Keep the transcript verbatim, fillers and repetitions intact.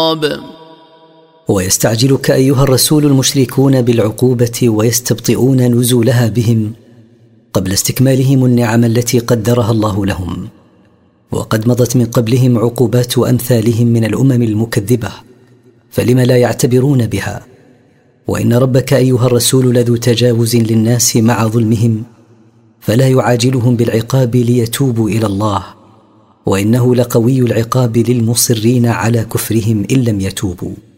العقاب. ويستعجلك أيها الرسول المشركون بالعقوبة ويستبطئون نزولها بهم قبل استكمالهم النعم التي قدرها الله لهم، وقد مضت من قبلهم عقوبات أمثالهم من الأمم المكذبة، فلم لا يعتبرون بها؟ وإن ربك أيها الرسول لذو تجاوز للناس مع ظلمهم، فلا يعاجلهم بالعقاب ليتوبوا إلى الله، وإنه لقوي العقاب للمصرين على كفرهم إن لم يتوبوا.